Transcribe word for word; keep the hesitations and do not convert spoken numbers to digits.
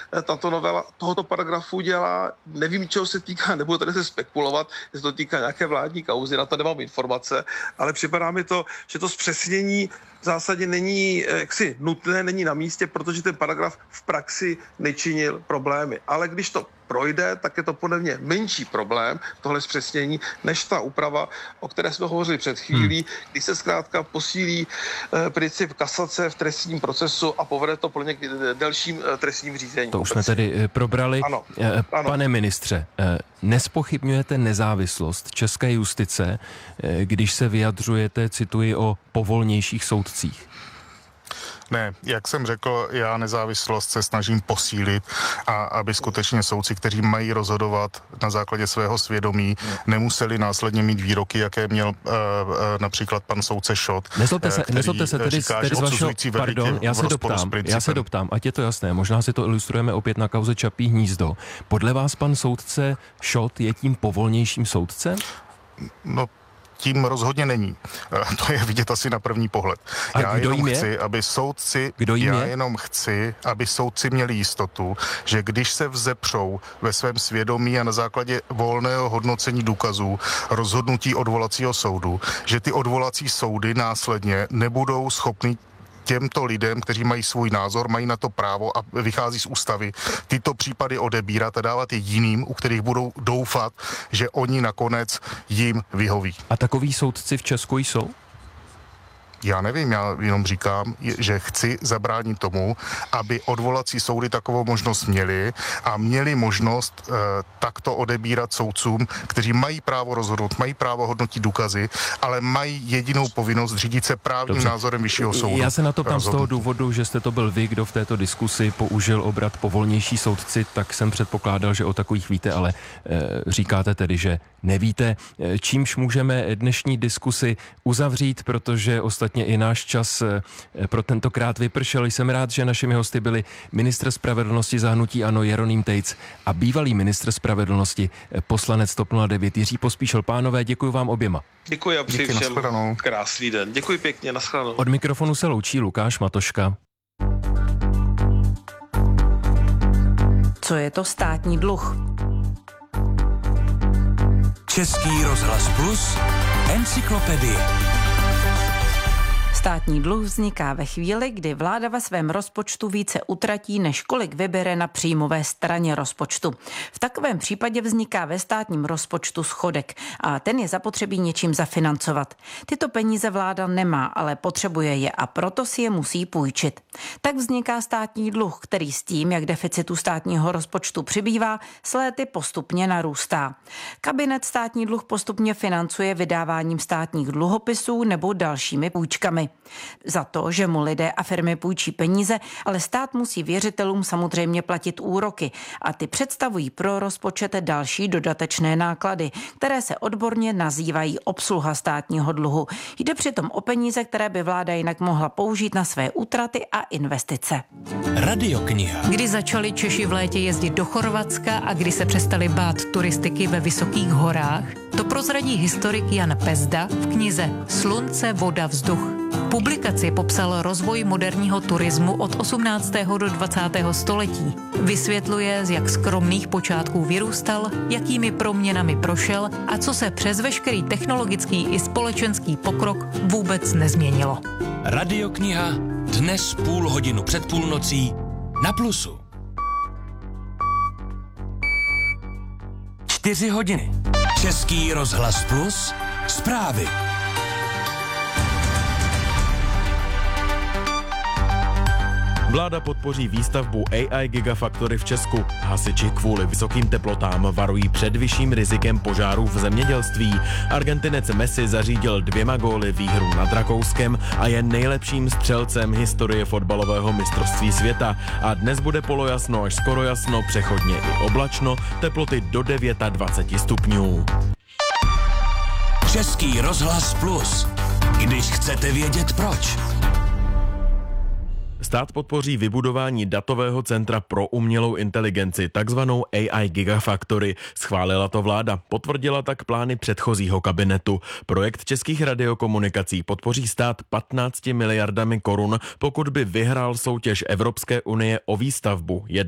tato novela tohoto paragrafu dělá, nevím, čeho se týká, nebudu tady se spekulovat, jestli to týká nějaké vládní kauzy, na to nemám informace, ale připadá mi to, že to zpřesnění v zásadě není jaksi nutné, není na místě, protože ten paragraf v praxi nečinil problémy. Ale když to projde, tak je to podle mě menší problém, tohle zpřesnění, než ta úprava, o které jsme hovořili před chvílí, hmm. kdy se zkrátka posílí eh, princip kasace v trestním procesu a povede to podle mě k delším eh, trestním řízení. To už jsme tedy eh, probrali. Ano. Eh, ano. Pane ministře, eh, nespochybňujete nezávislost české justice, eh, když se vyjadřujete, cituji, o povolnějších soudcích? Ne, jak jsem řekl, já nezávislost se snažím posílit a aby skutečně soudci, kteří mají rozhodovat na základě svého svědomí, nemuseli následně mít výroky, jaké měl uh, uh, například pan soudce Šot. Nezlobte se, nezlobte se tedy, říká, tedy z vašeho, pardon, já se doptám, já se doptám, ať je to jasné, možná si to ilustrujeme opět na kauze Čapí hnízdo. Podle vás pan soudce Šot je tím povolnějším soudcem? No, tím rozhodně není. To je vidět asi na první pohled. A já kdo jenom jim je? chci, aby soudci, Kdo jim já je? jenom chci, aby soudci měli jistotu, že když se vzepřou ve svém svědomí a na základě volného hodnocení důkazů rozhodnutí odvolacího soudu, že ty odvolací soudy následně nebudou schopny těmto lidem, kteří mají svůj názor, mají na to právo a vychází z ústavy, tyto případy odebírat a dávat je jiným, u kterých budou doufat, že oni nakonec jim vyhoví. A takoví soudci v Česku jsou? Já nevím, já jenom říkám, že chci zabránit tomu, aby odvolací soudy takovou možnost měli a měli možnost e, takto odebírat soudcům, kteří mají právo rozhodnout, mají právo hodnotit důkazy, ale mají jedinou povinnost řídit se právním Dobře. názorem vyššího soudu. Já se na to ptám z toho důvodu, že jste to byl vy, kdo v této diskusi použil obrat povolnější soudci, tak jsem předpokládal, že o takových víte, ale e, říkáte tedy, že nevíte, e, čímž můžeme dnešní diskusi uzavřít, protože ostatně i náš čas pro tentokrát vypršel. Jsem rád, že našimi hosty byli ministr spravedlnosti za hnutí ANO Jeroným Tejc a bývalý ministr spravedlnosti poslanec TOP nula devět Jiří Pospíšil. Pánové, děkuji vám oběma. Děkuji a přeji všem krásný den. Děkuji pěkně, nashledanou. Od mikrofonu se loučí Lukáš Matoška. Co je to státní dluh? Český rozhlas Plus, encyklopedie. Státní dluh vzniká ve chvíli, kdy vláda ve svém rozpočtu více utratí, než kolik vybere na příjmové straně rozpočtu. V takovém případě vzniká ve státním rozpočtu schodek a ten je zapotřebí něčím zafinancovat. Tyto peníze vláda nemá, ale potřebuje je a proto si je musí půjčit. Tak vzniká státní dluh, který s tím, jak deficitu státního rozpočtu přibývá, s léty postupně narůstá. Kabinet státní dluh postupně financuje vydáváním státních dluhopisů nebo dalšími půjčkami. Za to, že mu lidé a firmy půjčí peníze, ale stát musí věřitelům samozřejmě platit úroky a ty představují pro rozpočet další dodatečné náklady, které se odborně nazývají obsluha státního dluhu. Jde přitom o peníze, které by vláda jinak mohla použít na své útraty a investice. Radiokniha. Kdy začali Češi v létě jezdit do Chorvatska a kdy se přestali bát turistiky ve vysokých horách, to prozradí historik Jan Pezda v knize Slunce, voda, vzduch. Publikaci popsal rozvoj moderního turismu od osmnáctého do dvacátého století. Vysvětluje, z jak skromných počátků vyrůstal, jakými proměnami prošel a co se přes veškerý technologický i společenský pokrok vůbec nezměnilo. Radiokniha dnes půl hodinu před půlnocí na Plusu. Čtyři hodiny. Český rozhlas Plus. Zprávy. Vláda podpoří výstavbu A I Gigafactory v Česku. Hasiči kvůli vysokým teplotám varují před vyšším rizikem požárů v zemědělství. Argentinec Messi zařídil dvěma góly výhru nad Rakouskem a je nejlepším střelcem historie fotbalového mistrovství světa. A dnes bude polojasno až skoro jasno, přechodně i oblačno, teploty do dvacet devět stupňů. Český rozhlas Plus. Když chcete vědět proč. Stát podpoří vybudování datového centra pro umělou inteligenci, takzvanou A I Gigafactory. Schválila to vláda, potvrdila tak plány předchozího kabinetu. Projekt Českých radiokomunikací podpoří stát patnácti miliardami korun, pokud by vyhrál soutěž Evropské unie o výstavbu